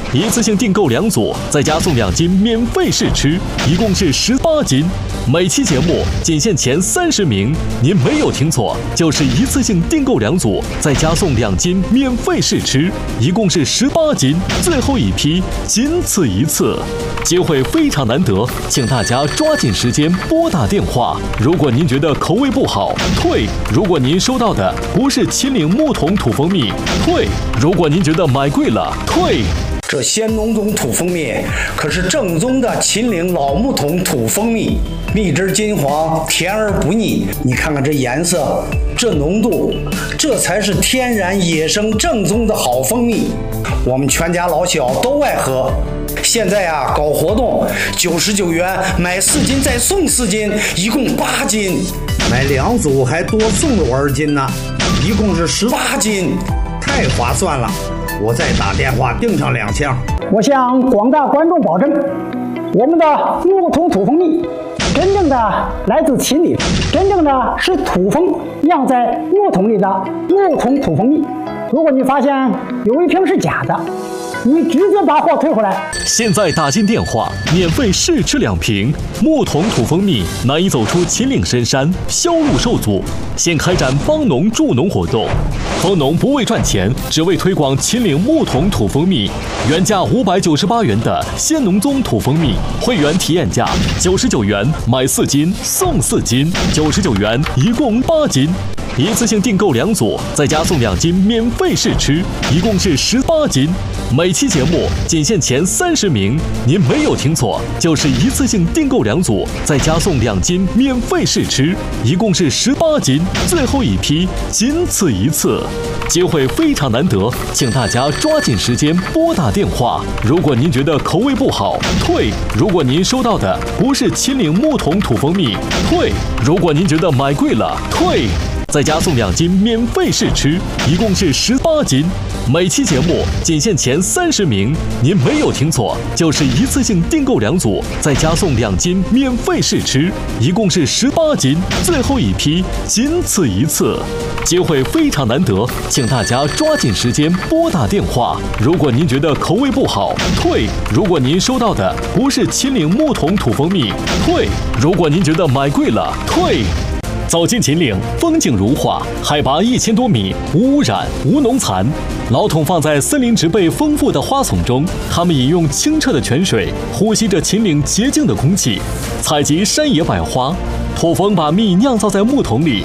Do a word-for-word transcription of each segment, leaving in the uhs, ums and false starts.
一次性订购两组，再加送两斤免费试吃，一共是十八斤。每期节目仅限前三十名，您没有听错，就是一次性订购两组，再加送两斤免费试吃，一共是十八斤。最后一批，仅此一次，机会非常难得，请大家抓紧时间拨打电话。如果您觉得口味不好，退；如果您收到的不是秦岭木桶土蜂蜜，退；如果您觉得买贵了，退。 这仙农宗土蜂蜜可是正宗的秦岭老木桶土蜂蜜，蜜汁金黄，甜而不腻。你看看这颜色，这浓度，这才是天然野生正宗的好蜂蜜。我们全家老小都爱喝。现在啊，搞活动，九十九元买四斤再送四斤，一共八斤。买两组还多送了我二斤呢，一共是十八斤，太划算了。我再打电话订上两箱。 我向广大观众保证，我们的木桶土蜂蜜真正的来自秦岭，真正的是土蜂酿在木桶里的木桶土蜂蜜。如果你发现有一瓶是假的，你直接把货退回来。 现在打进电话，免费试吃两瓶木桶土蜂蜜，难以走出秦岭深山，销路受阻。现开展帮农助农活动，帮农不为赚钱，只为推广秦岭木桶土蜂蜜。原价五百九十八元的仙农宗土蜂蜜，会员体验价九十九元，买四斤送四斤，九十九元一共八斤。一次性订购两组，再加送两斤免费试吃，一共是十八斤。每期节目仅限前三十名，您没有听错，就是一次性订购两组，再加送两斤免费试吃，一共是十八斤。最后一批，仅此一次，机会非常难得，请大家抓紧时间拨打电话。如果您觉得口味不好，退；如果您收到的不是秦岭木桶土蜂蜜，退；如果您觉得买贵了，退。再加送两斤免费试吃，一共是十八斤。每期节目仅限前三十名，您没有听错，就是一次性订购两组，再加送两斤免费试吃，一共是十八斤。最后一批，仅此一次，机会非常难得，请大家抓紧时间拨打电话。如果您觉得口味不好，退；如果您收到的不是秦岭木桶土蜂蜜，退；如果您觉得买贵了，退。走进秦岭，风景如画，海拔一千多米，无污染，无农残。老桶放在森林植被丰富的花丛中，它们饮用清澈的泉水，呼吸着秦岭洁净的空气，采集山野百花。土蜂把蜜酿造在木桶里，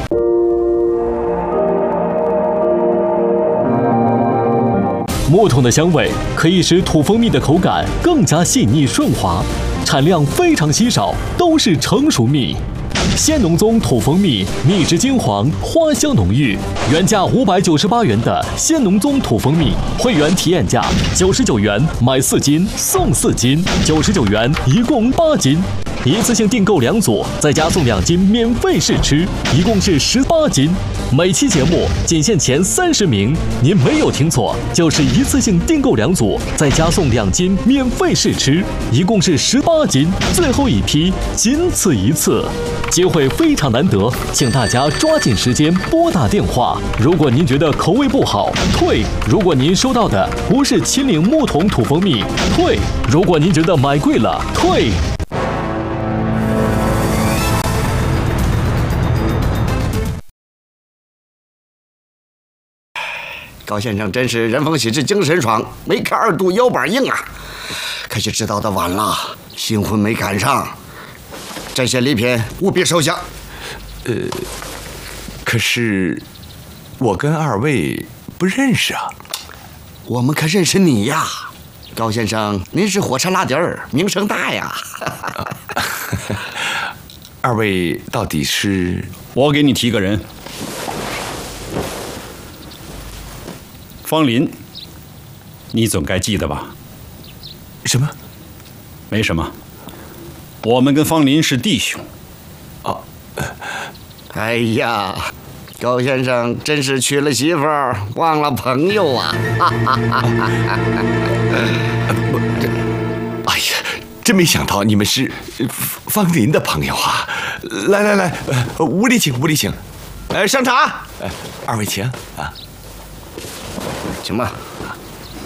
木桶的香味可以使土蜂蜜的口感更加细腻顺滑，产量非常稀少，都是成熟蜜。仙农宗土蜂蜜，蜜汁金黄，花香浓郁。原价五百九十八元的仙农宗土蜂蜜，会员体验价九十九元，买四斤送四斤，九十九元一共八斤。一次性订购两组，再加送两斤免费试吃，一共是十八斤。每期节目仅限前三十名，您没有听错，就是一次性订购两组，再加送两斤免费试吃，一共是十八斤。最后一批，仅此一次，机会非常难得，请大家抓紧时间拨打电话。如果您觉得口味不好，退；如果您收到的不是秦岭木桶土蜂蜜，退；如果您觉得买贵了，退。 高先生真是人逢喜事精神爽，没看二度腰板硬啊！可惜知道的晚了，新婚没赶上。这些礼品务必收下。 呃，可是我跟二位不认识啊。 我们可认识你呀，高先生，您是火车拉底儿，名声大呀。 二位到底是？ 我给你提个人。方林，你总该记得吧？ 什么？ 没什么，我们跟方林是弟兄。 哦， 哎呀，高先生真是娶了媳妇儿忘了朋友啊！ 哎呀，真没想到你们是方林的朋友啊！来来来，屋里请，屋里请。 哎，上茶。 二位请啊。 请吧。